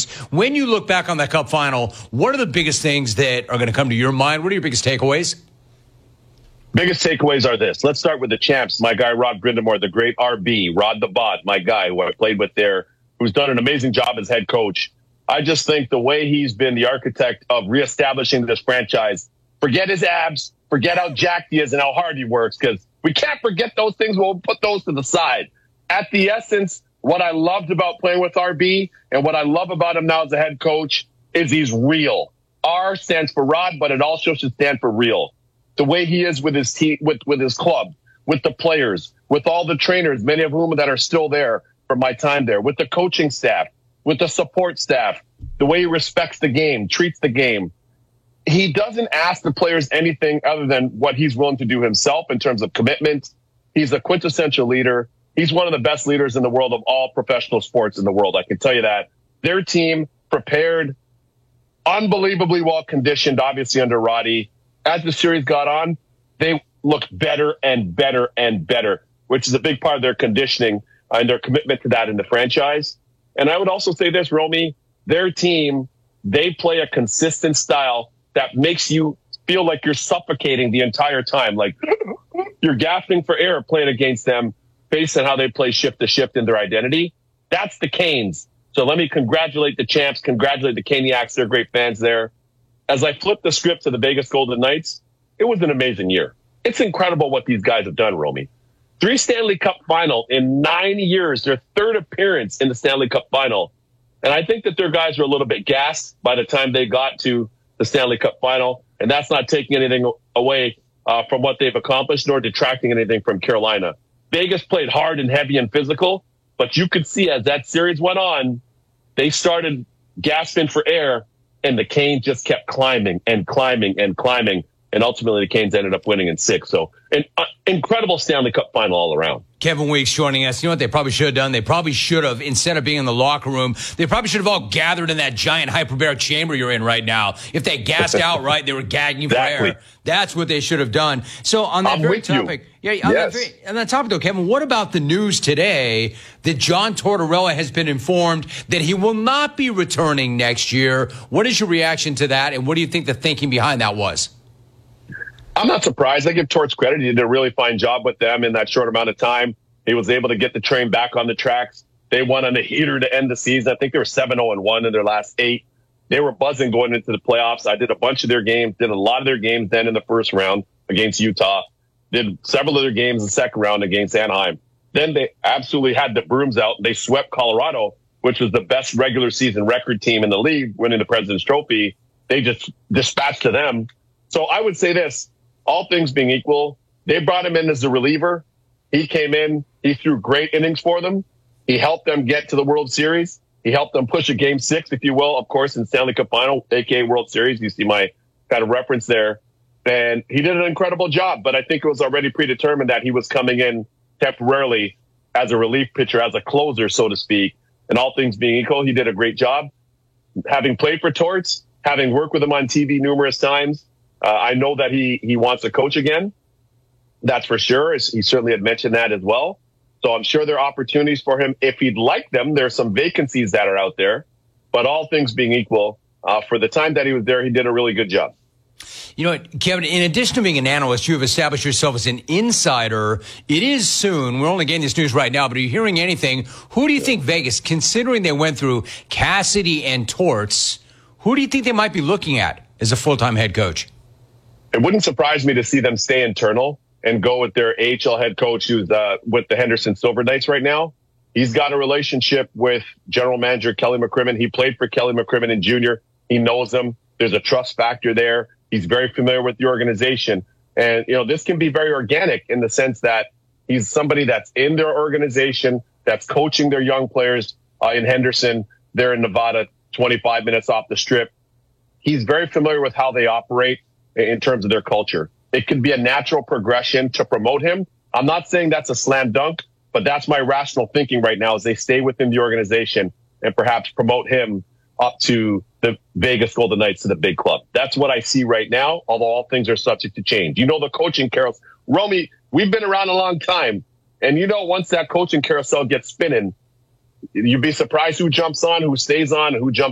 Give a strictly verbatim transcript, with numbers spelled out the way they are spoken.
points. When you look back on that Cup final, what are the biggest things that are going to come to your mind? What are your biggest takeaways? Biggest takeaways are this. Let's start with the champs. My guy, Rod Brindamore, the great R B, Rod the Bod, my guy who I played with there, who's done an amazing job as head coach. I just think the way he's been the architect of reestablishing this franchise, forget his abs, forget how jacked he is and how hard he works, because we can't forget those things. We'll put those to the side. At the essence, what I loved about playing with R B and what I love about him now as a head coach is he's real. R stands for Rod, but it also should stand for real. The way he is with his team, with, with his club, with the players, with all the trainers, many of whom that are still there from my time there, with the coaching staff, with the support staff, the way he respects the game, treats the game. He doesn't ask the players anything other than what he's willing to do himself in terms of commitment. He's a quintessential leader. He's one of the best leaders in the world of all professional sports in the world. I can tell you that. Their team prepared, unbelievably well conditioned, obviously under Roddy. As the series got on, they looked better and better and better, which is a big part of their conditioning and their commitment to that in the franchise. And I would also say this, Romy, their team, they play a consistent style that makes you feel like you're suffocating the entire time. Like you're gasping for air playing against them based on how they play shift to shift in their identity. That's the Canes. So let me congratulate the champs, congratulate the Caniacs. They're great fans there. As I flipped the script to the Vegas Golden Knights, it was an amazing year. It's incredible what these guys have done, Romy. Three Stanley Cup final in nine years, their third appearance in the Stanley Cup final. And I think that their guys were a little bit gassed by the time they got to the Stanley Cup final. And that's not taking anything away uh, from what they've accomplished, nor detracting anything from Carolina. Vegas played hard and heavy and physical, but you could see as that series went on, they started gasping for air. And the Canes just kept climbing and climbing and climbing. And ultimately, the Canes ended up winning in six. So an uh, incredible Stanley Cup final all around. Kevin Weeks joining us. You know what they probably should have done? They probably should have, instead of being in the locker room, they probably should have all gathered in that giant hyperbaric chamber you're in right now. If they gassed out right, they were gagging exactly. for air. That's what they should have done. So on that I'm very with topic, you. yeah, on, yes. that very, on that topic though, Kevin, what about the news today that John Tortorella has been informed that he will not be returning next year? What is your reaction to that, and what do you think the thinking behind that was? I'm not surprised. I give Torts credit. He did a really fine job with them in that short amount of time. He was able to get the train back on the tracks. They won on a heater to end the season. I think they were seven oh one in their last eight. They were buzzing going into the playoffs. I did a bunch of their games, did a lot of their games then in the first round against Utah, did several of their games in the second round against Anaheim. Then they absolutely had the brooms out. They swept Colorado, which was the best regular season record team in the league, winning the President's Trophy. They just dispatched to them. So I would say this. All things being equal, they brought him in as a reliever. He came in. He threw great innings for them. He helped them get to the World Series. He helped them push a game six, if you will, of course, in Stanley Cup final, a k a. World Series. You see my kind of reference there. And he did an incredible job, but I think it was already predetermined that he was coming in temporarily as a relief pitcher, as a closer, so to speak. And all things being equal, he did a great job. Having played for Torts, having worked with him on T V numerous times, Uh, I know that he, he wants to coach again. That's for sure. He certainly had mentioned that as well. So I'm sure there are opportunities for him. If he'd like them, there's some vacancies that are out there. But all things being equal, uh, for the time that he was there, he did a really good job. You know what, Kevin, in addition to being an analyst, you have established yourself as an insider. It is soon. We're only getting this news right now, but are you hearing anything? Who do you think Vegas, considering they went through Cassidy and Torts, who do you think they might be looking at as a full-time head coach? It wouldn't surprise me to see them stay internal and go with their A H L head coach who's uh, with the Henderson Silver Knights right now. He's got a relationship with general manager Kelly McCrimmon. He played for Kelly McCrimmon in junior. He knows him. There's a trust factor there. He's very familiar with the organization. And, you know, this can be very organic in the sense that he's somebody that's in their organization, that's coaching their young players uh, in Henderson. They're in Nevada, twenty-five minutes off the strip. He's very familiar with how they operate in terms of their culture. It could be a natural progression to promote him. I'm not saying that's a slam dunk, but that's my rational thinking right now as they stay within the organization and perhaps promote him up to the Vegas Golden Knights to the big club. That's what I see right now, although all things are subject to change. You know, the coaching carousel. Romy, we've been around a long time. And you know, once that coaching carousel gets spinning, you'd be surprised who jumps on, who stays on, and who jumps